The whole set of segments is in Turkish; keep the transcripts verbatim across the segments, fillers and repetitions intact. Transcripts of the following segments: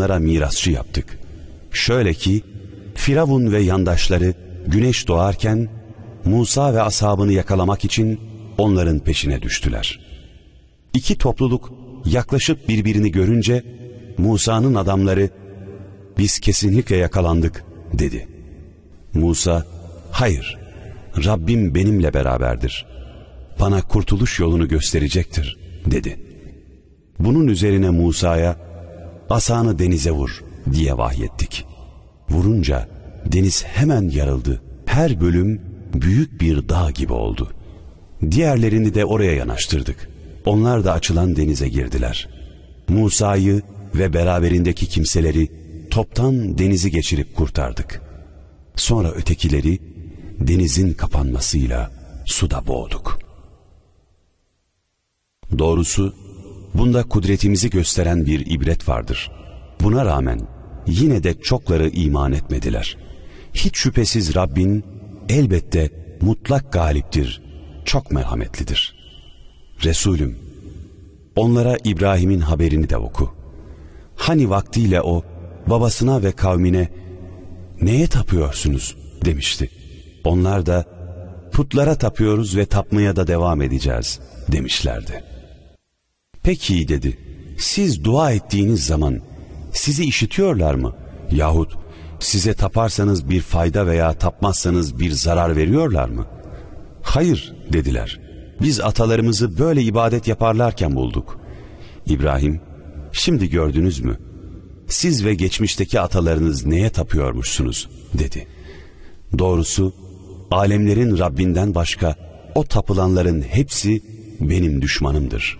onlara mirasçı yaptık. Şöyle ki Firavun ve yandaşları güneş doğarken Musa ve ashabını yakalamak için onların peşine düştüler. İki topluluk yaklaşıp birbirini görünce Musa'nın adamları "Biz kesinlikle yakalandık" dedi. Musa, "Hayır, Rabbim benimle beraberdir. Bana kurtuluş yolunu gösterecektir" dedi. Bunun üzerine Musa'ya "Asanı denize vur" diye vahyettik. Vurunca deniz hemen yarıldı. Her bölüm büyük bir dağ gibi oldu. Diğerlerini de oraya yanaştırdık. Onlar da açılan denize girdiler. Musa'yı ve beraberindeki kimseleri toptan denizi geçirip kurtardık. Sonra ötekileri denizin kapanmasıyla suda boğduk. Doğrusu bunda kudretimizi gösteren bir ibret vardır. Buna rağmen yine de çokları iman etmediler. Hiç şüphesiz Rabbin elbette mutlak galiptir, çok merhametlidir. Resulüm, onlara İbrahim'in haberini de oku. Hani vaktiyle o babasına ve kavmine "Neye tapıyorsunuz?" demişti. Onlar da "Putlara tapıyoruz ve tapmaya da devam edeceğiz" demişlerdi. "Peki" dedi, "siz dua ettiğiniz zaman sizi işitiyorlar mı? Yahut size taparsanız bir fayda veya tapmazsanız bir zarar veriyorlar mı?" "Hayır" dediler. "Biz atalarımızı böyle ibadet yaparlarken bulduk." İbrahim, "Şimdi gördünüz mü? Siz ve geçmişteki atalarınız neye tapıyormuşsunuz?" dedi. "Doğrusu alemlerin Rabbinden başka o tapılanların hepsi benim düşmanımdır.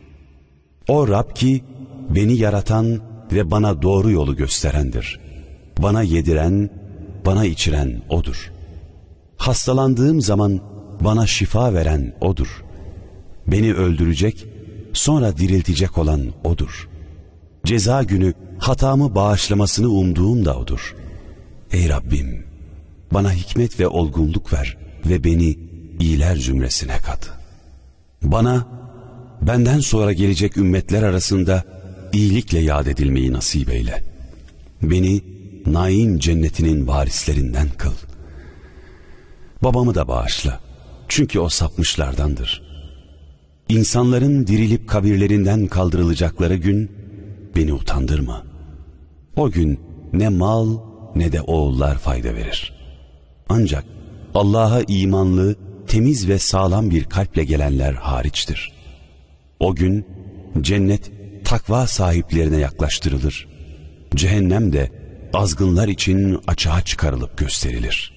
O Rab ki beni yaratan ve bana doğru yolu gösterendir. Bana yediren, bana içiren O'dur. Hastalandığım zaman bana şifa veren O'dur. Beni öldürecek, sonra diriltecek olan O'dur. Ceza günü hatamı bağışlamasını umduğum da O'dur. Ey Rabbim, bana hikmet ve olgunluk ver ve beni iyiler zümresine kat. Bana, benden sonra gelecek ümmetler arasında iyilikle yad edilmeyi nasip eyle. Beni naim cennetinin varislerinden kıl. Babamı da bağışla, çünkü o sapmışlardandır. İnsanların dirilip kabirlerinden kaldırılacakları gün beni utandırma. O gün ne mal ne de oğullar fayda verir. Ancak Allah'a imanlı, temiz ve sağlam bir kalple gelenler hariçtir. O gün cennet takva sahiplerine yaklaştırılır. Cehennem de azgınlar için açığa çıkarılıp gösterilir.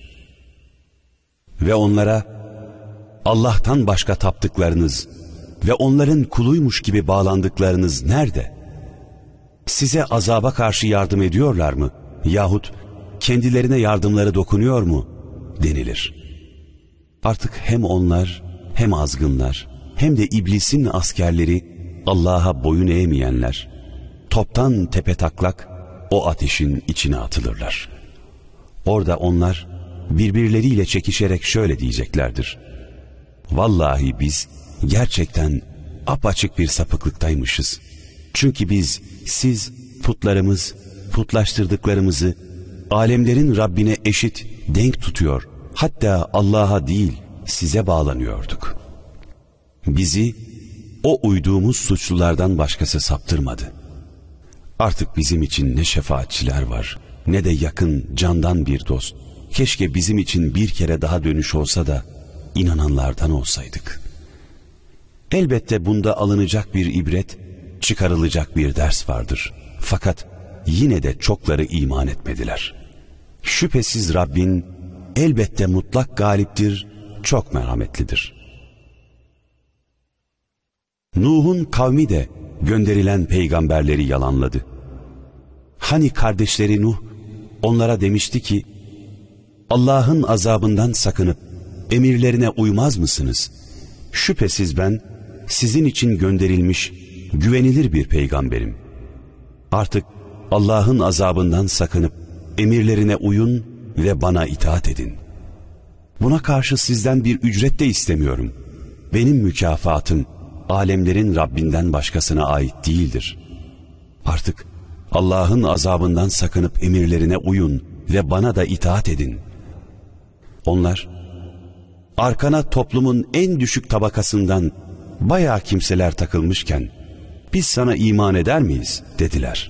Ve onlara Allah'tan başka taptıklarınız ve onların kuluymuş gibi bağlandıklarınız nerede? Size azaba karşı yardım ediyorlar mı? Yahut kendilerine yardımları dokunuyor mu? Denilir. Artık hem onlar hem azgınlar hem de iblisin askerleri Allah'a boyun eğmeyenler toptan tepetaklak o ateşin içine atılırlar. Orada onlar birbirleriyle çekişerek şöyle diyeceklerdir: "Vallahi biz gerçekten apaçık bir sapıklıktaymışız. Çünkü biz, siz, putlarımız, putlaştırdıklarımızı alemlerin Rabbine eşit, denk tutuyor, hatta Allah'a değil size bağlanıyorduk. Bizi o uyduğumuz suçlulardan başkası saptırmadı. Artık bizim için ne şefaatçiler var, ne de yakın, candan bir dost. Keşke bizim için bir kere daha dönüş olsa da inananlardan olsaydık." Elbette bunda alınacak bir ibret, çıkarılacak bir ders vardır. Fakat yine de çokları iman etmediler. Şüphesiz Rabbin elbette mutlak galiptir, çok merhametlidir. Nuh'un kavmi de gönderilen peygamberleri yalanladı. Hani kardeşleri Nuh onlara demişti ki, Allah'ın azabından sakınıp emirlerine uymaz mısınız? Şüphesiz ben sizin için gönderilmiş güvenilir bir peygamberim. Artık Allah'ın azabından sakınıp emirlerine uyun ve bana itaat edin. Buna karşı sizden bir ücret de istemiyorum. Benim mükafatım alemlerin Rabbinden başkasına ait değildir. Artık Allah'ın azabından sakınıp emirlerine uyun ve bana da itaat edin. Onlar, arkana toplumun en düşük tabakasından bayağı kimseler takılmışken, biz sana iman eder miyiz dediler.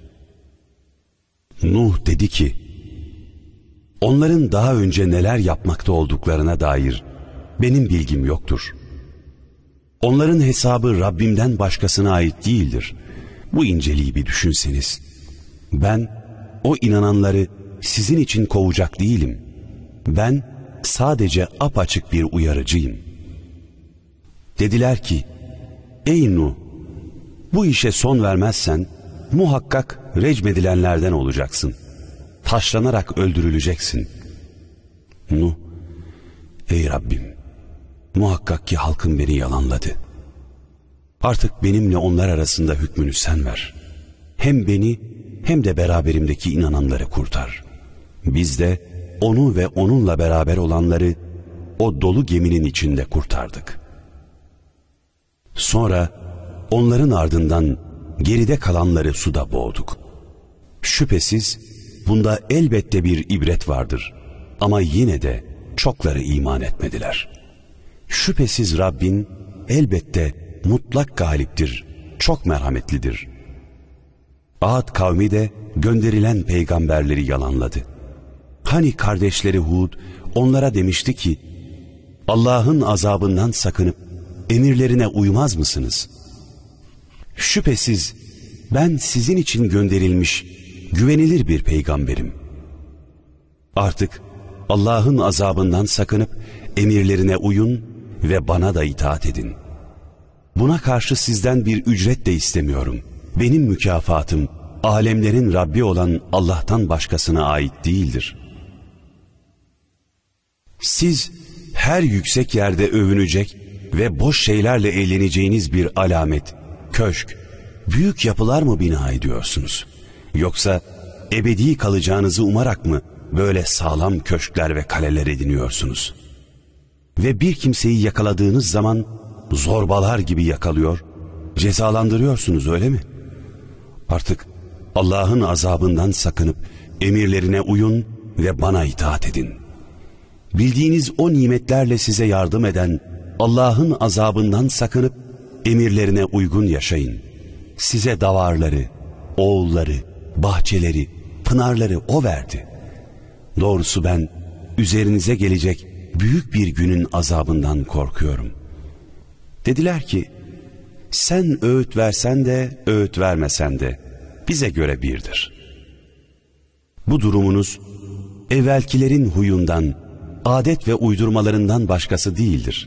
Nuh dedi ki, onların daha önce neler yapmakta olduklarına dair benim bilgim yoktur. Onların hesabı Rabbimden başkasına ait değildir. Bu inceliği bir düşünseniz. Ben o inananları sizin için kovacak değilim. Ben sadece apaçık bir uyarıcıyım. Dediler ki, ey Nuh, bu işe son vermezsen muhakkak recmedilenlerden olacaksın. Taşlanarak öldürüleceksin. Nuh, ey Rabbim, muhakkak ki halkım beni yalanladı. Artık benimle onlar arasında hükmünü sen ver. Hem beni hem de beraberimdeki inananları kurtar. Biz de onu ve onunla beraber olanları o dolu geminin içinde kurtardık. Sonra onların ardından geride kalanları suda boğduk. Şüphesiz bunda elbette bir ibret vardır. Ama yine de çokları iman etmediler. Şüphesiz Rabbin elbette mutlak galiptir, çok merhametlidir. Ad kavmi de gönderilen peygamberleri yalanladı. Hani kardeşleri Hud onlara demişti ki, Allah'ın azabından sakınıp emirlerine uymaz mısınız? Şüphesiz ben sizin için gönderilmiş güvenilir bir peygamberim. Artık Allah'ın azabından sakınıp emirlerine uyun ve bana da itaat edin. Buna karşı sizden bir ücret de istemiyorum. Benim mükafatım alemlerin Rabbi olan Allah'tan başkasına ait değildir. Siz her yüksek yerde övünecek ve boş şeylerle eğleneceğiniz bir alamet, köşk, büyük yapılar mı bina ediyorsunuz? Yoksa ebedi kalacağınızı umarak mı böyle sağlam köşkler ve kaleler ediniyorsunuz? Ve bir kimseyi yakaladığınız zaman zorbalar gibi yakalıyor, cezalandırıyorsunuz öyle mi? Artık Allah'ın azabından sakınıp emirlerine uyun ve bana itaat edin. Bildiğiniz o nimetlerle size yardım eden Allah'ın azabından sakınıp emirlerine uygun yaşayın. Size davarları, oğulları, bahçeleri, pınarları O verdi. Doğrusu ben üzerinize gelecek büyük bir günün azabından korkuyorum. Dediler ki, sen öğüt versen de öğüt vermesen de bize göre birdir. Bu durumunuz evvelkilerin huyundan, adet ve uydurmalarından başkası değildir.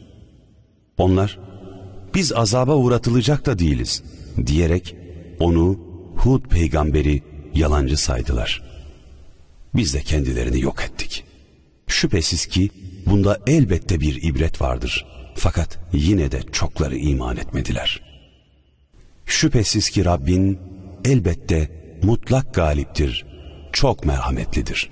Onlar, biz azaba uğratılacak da değiliz diyerek onu, Hud peygamberi yalancı saydılar. Biz de kendilerini yok ettik. Şüphesiz ki bunda elbette bir ibret vardır. Fakat yine de çokları iman etmediler. Şüphesiz ki Rabbin elbette mutlak galiptir, çok merhametlidir.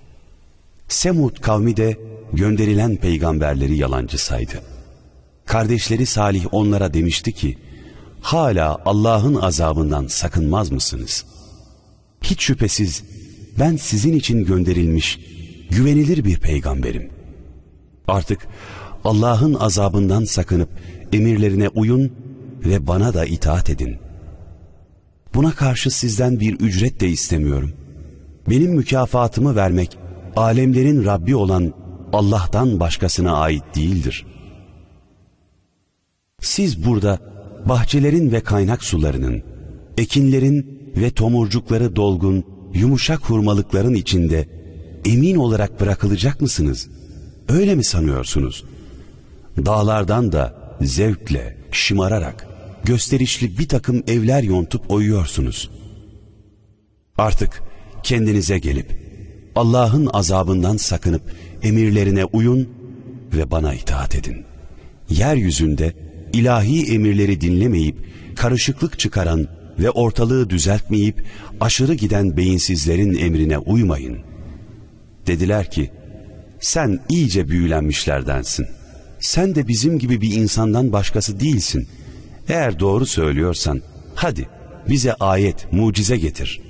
Semud kavmi de gönderilen peygamberleri yalancı saydı. Kardeşleri Salih onlara demişti ki, hala Allah'ın azabından sakınmaz mısınız? Hiç şüphesiz ben sizin için gönderilmiş güvenilir bir peygamberim. Artık Allah'ın azabından sakınıp emirlerine uyun ve bana da itaat edin. Buna karşı sizden bir ücret de istemiyorum. Benim mükafatımı vermek alemlerin Rabbi olan Allah'tan başkasına ait değildir. Siz burada bahçelerin ve kaynak sularının, ekinlerin ve tomurcukları dolgun, yumuşak hurmalıkların içinde emin olarak bırakılacak mısınız? Öyle mi sanıyorsunuz? Dağlardan da zevkle, şımararak, gösterişli bir takım evler yontup oyuyorsunuz. Artık kendinize gelip, Allah'ın azabından sakınıp emirlerine uyun ve bana itaat edin. Yeryüzünde ilahi emirleri dinlemeyip karışıklık çıkaran ve ortalığı düzeltmeyip aşırı giden beyinsizlerin emrine uymayın. Dediler ki, sen iyice büyülenmişlerdensin. Sen de bizim gibi bir insandan başkası değilsin. Eğer doğru söylüyorsan hadi bize ayet, mucize getir.